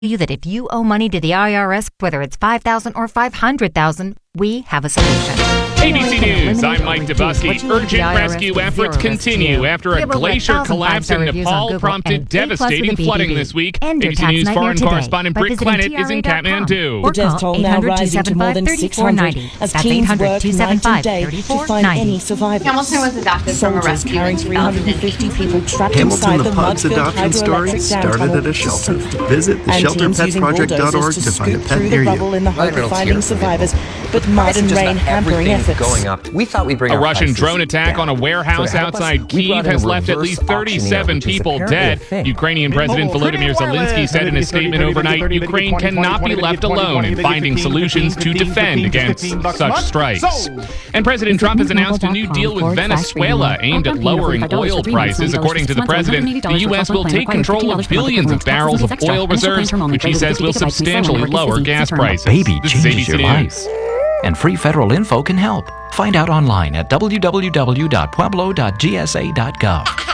you that if you owe money to the IRS, whether it's $5,000 or $500,000, we have a solution. ABC News, I'm Mike Dubusky. Urgent rescue efforts continue after a glacier collapse in Nepal prompted devastating flooding this week. ABC News foreign correspondent Britt Clennett is in Kathmandu. The death toll now rising to more than 600 as teams work night and day to find any survivors. Hamilton was adopted from a rescue carrying 350 people trapped inside Hamilton, the the pug's mud-filled adoption story, hydroelectric started dam at a shelter. Visit and teams using theshelterpetproject.org bulldozers to find a scoop pet through near the rubble you. in the hope of finding survivors, but mud and rain hampering efforts. Going up. We thought we'd bring A our Russian prices drone attack down. on a warehouse outside Kyiv has left at least 37 people dead. Ukrainian President Volodymyr Zelensky said in a statement overnight, Ukraine cannot be left alone in finding solutions to defend against such strikes. And President Trump has announced a new deal with Venezuela aimed at lowering oil prices. According to the president, the U.S. will take control of billions of barrels of oil reserves, which he says will substantially lower gas prices. Baby This is changes ABC your News. life. And free federal info can help. Find out online at www.pueblo.gsa.gov.